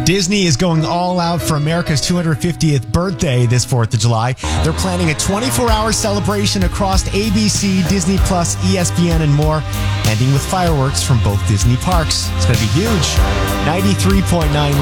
Disney is going all out for America's 250th birthday this 4th of July. They're planning a 24-hour celebration across ABC, Disney Plus, ESPN, and more, ending with fireworks from both Disney parks. It's going to be huge. 93.9